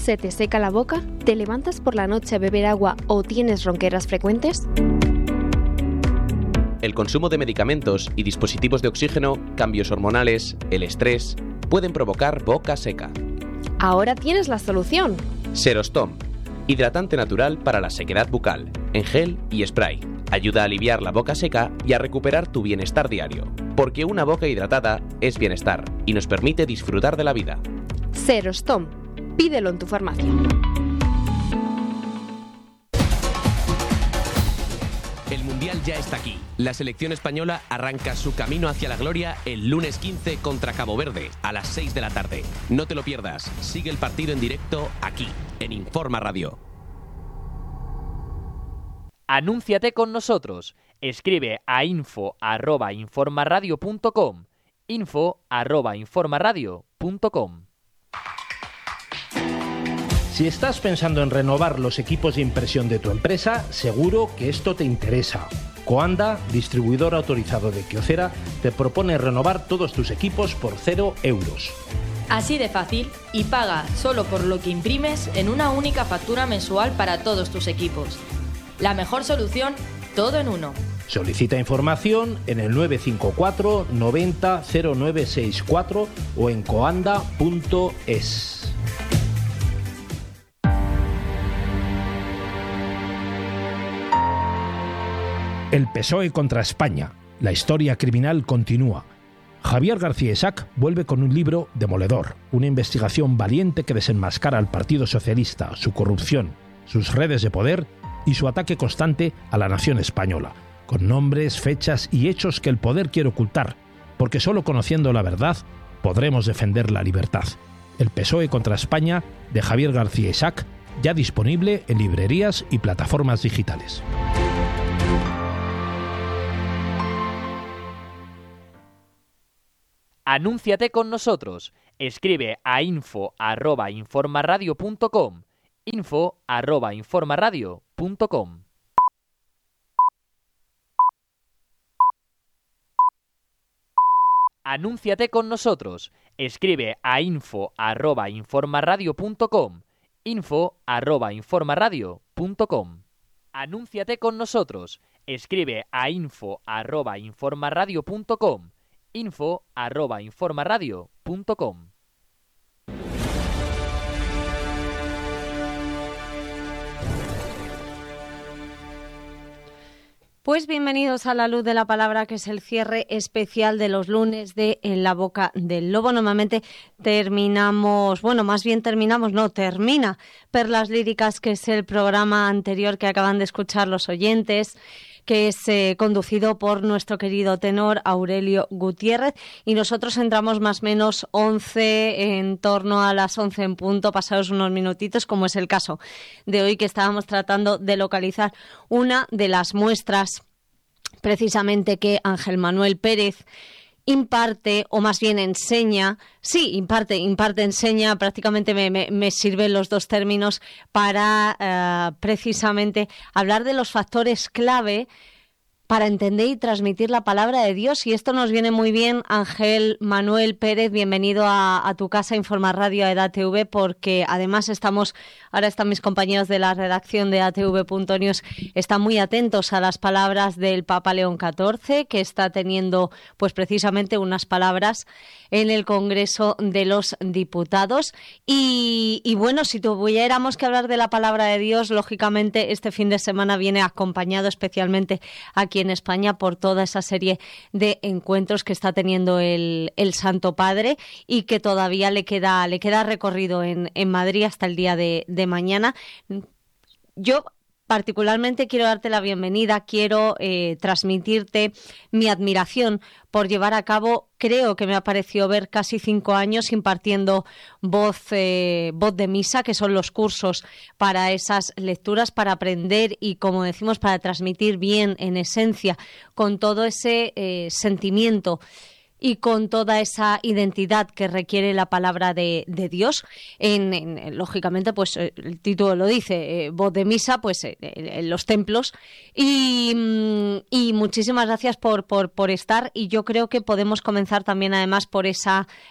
¿Se te seca la boca? ¿Te levantas por la noche a beber agua o tienes ronqueras frecuentes? El consumo de medicamentos y dispositivos de oxígeno, cambios hormonales, el estrés, pueden provocar boca seca. Ahora tienes la solución. Serostom, hidratante natural para la sequedad bucal, en gel y spray. Ayuda a aliviar la boca seca y a recuperar tu bienestar diario, porque una boca hidratada es bienestar y nos permite disfrutar de la vida. Serostom, pídelo en tu farmacia. El Mundial ya está aquí. La selección española arranca su camino hacia la gloria el lunes 15 contra Cabo Verde, a las 6 de la tarde. No te lo pierdas. Sigue el partido en directo aquí, en Informa Radio. Anúnciate con nosotros. Escribe a info@informaradio.com. info@informaradio.com. Si estás pensando en renovar los equipos de impresión de tu empresa, seguro que esto te interesa. Coanda, distribuidor autorizado de Kyocera, te propone renovar todos tus equipos por 0 euros. Así de fácil, y paga solo por lo que imprimes en una única factura mensual para todos tus equipos. La mejor solución, todo en uno. Solicita información en el 954 90 0964 o en coanda.es. El PSOE contra España. La historia criminal continúa. Javier García Isaac vuelve con un libro demoledor, una investigación valiente que desenmascara al Partido Socialista, su corrupción, sus redes de poder y su ataque constante a la nación española, con nombres, fechas y hechos que el poder quiere ocultar, porque solo conociendo la verdad podremos defender la libertad. El PSOE contra España, de Javier García Isaac, ya disponible en librerías y plataformas digitales. Anúnciate con nosotros. Escribe a info@informaradio.com. info@informaradio.com. Anúnciate con nosotros. Escribe a info@informaradio.com. info@informaradio.com. Anúnciate con nosotros. Escribe a info@informaradio.com. info@informaradio.com. Pues bienvenidos a La Luz de la Palabra, que es el cierre especial de los lunes de En la Boca del Lobo. Normalmente termina Perlas Líricas, que es el programa anterior que acaban de escuchar los oyentes, que es conducido por nuestro querido tenor Aurelio Gutiérrez, y nosotros entramos más o menos en torno a las 11 en punto, pasados unos minutitos, como es el caso de hoy, que estábamos tratando de localizar una de las muestras precisamente que Ángel Manuel Pérez imparte, o más bien enseña, enseña, prácticamente me sirven los dos términos para precisamente hablar de los factores clave para entender y transmitir la palabra de Dios. Y esto nos viene muy bien. Ángel Manuel Pérez, bienvenido a tu casa, Informa Radio, a EDATV, porque además ahora están mis compañeros de la redacción de ATV.news, están muy atentos a las palabras del Papa León XIV, que está teniendo pues precisamente unas palabras en el Congreso de los Diputados. Y bueno, si tuviéramos que hablar de la palabra de Dios, lógicamente este fin de semana viene acompañado especialmente aquí en España por toda esa serie de encuentros que está teniendo el Santo Padre, y que todavía le queda recorrido en Madrid hasta el día de mañana. Yo particularmente quiero darte la bienvenida, quiero transmitirte mi admiración por llevar a cabo, creo que me ha parecido ver casi 5 años impartiendo voz de misa, que son los cursos para esas lecturas, para aprender y, como decimos, para transmitir bien, en esencia, con todo ese sentimiento y con toda esa identidad que requiere la palabra de Dios. Lógicamente, pues el título lo dice, voz de misa, pues en los templos. Y muchísimas gracias por estar, y yo creo que podemos comenzar también, además, por esa